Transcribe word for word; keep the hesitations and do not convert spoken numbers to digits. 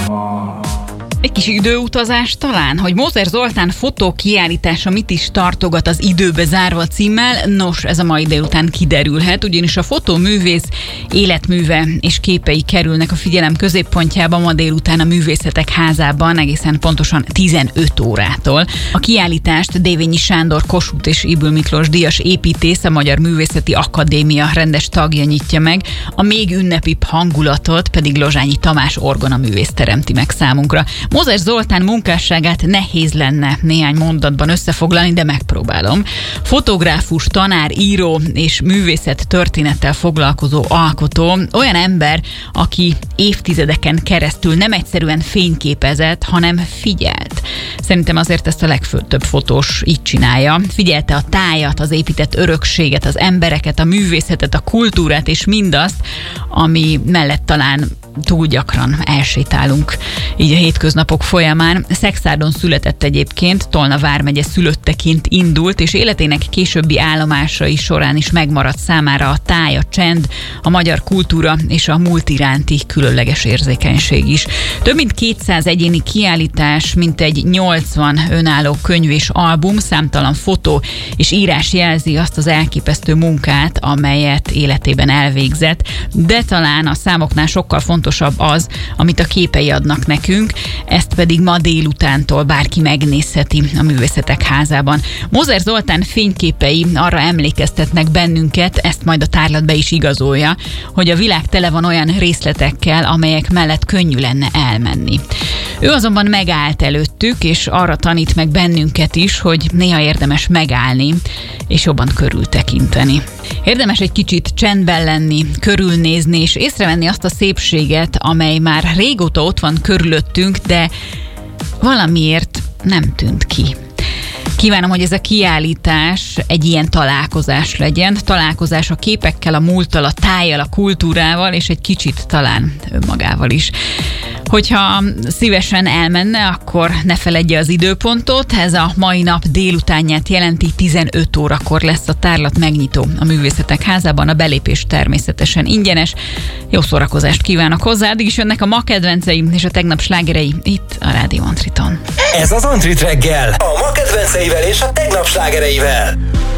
Egy kis időutazás talán, hogy Mózer Zoltán fotókiállítása mit is tartogat az időbe zárva címmel. Nos, ez a mai délután kiderülhet, ugyanis a fotóművész életműve és képei kerülnek a figyelem középpontjába ma délután a Művészetek Házában, egészen pontosan tizenöt órától. A kiállítást Dévényi Sándor Kossuth és Ybl Miklós díjas építész, a Magyar Művészeti Akadémia rendes tagja nyitja meg, a még ünnepibb hangulatot pedig Lozsányi Tamás orgonaművész teremti meg számunkra. Mózer Zoltán munkásságát nehéz lenne néhány mondatban összefoglalni, de megpróbálom. Fotográfus, tanár, író és művészet történettel foglalkozó alkotó, olyan ember, aki évtizedeken keresztül nem egyszerűen fényképezett, hanem figyelt. Szerintem azért ezt a legtöbb fotós így csinálja. Figyelte a tájat, az épített örökséget, az embereket, a művészetet, a kultúrát és mindazt, ami mellett talán túl gyakran elsétálunk így a hétköznapok folyamán. Szexárdon született egyébként, Tolna vármegye szülötteként indult, és életének későbbi állomásai során is megmaradt számára a táj, a csend, a magyar kultúra és a múlt iránti különleges érzékenység is. Több mint kétszáz egyéni kiállítás, mintegy nyolcvan önálló könyv és album, számtalan fotó és írás jelzi azt az elképesztő munkát, amelyet életében elvégzett, de talán a számoknál sokkal fontosabb az, amit a képei adnak nekünk, ezt pedig ma délutántól bárki megnézheti a Művészetek Házában. Mózer Zoltán fényképei arra emlékeztetnek bennünket, ezt majd a tárlat be is igazolja, hogy a világ tele van olyan részletekkel, amelyek mellett könnyű lenne elmenni. Ő azonban megállt előttük, és arra tanít meg bennünket is, hogy néha érdemes megállni, és jobban körültekinteni. Érdemes egy kicsit csendben lenni, körülnézni, és észrevenni azt a szépséget, amely már régóta ott van körülöttünk, de valamiért nem tűnt ki. Kívánom, hogy ez a kiállítás egy ilyen találkozás legyen. Találkozás a képekkel, a múlttal, a tájjal, a kultúrával, és egy kicsit talán önmagával is. Hogyha szívesen elmenne, akkor ne feledje az időpontot. Ez a mai nap délutánját jelenti, tizenöt órakor lesz a tárlat megnyitó a Művészetek Házában. A belépés természetesen ingyenes. Jó szórakozást kívánok hozzá, addig is jönnek a ma kedvenceim és a tegnap slágerei itt a Rádió Antriton. Ez az Antrit reggel, a ma kedvenceivel és a tegnap slágereivel.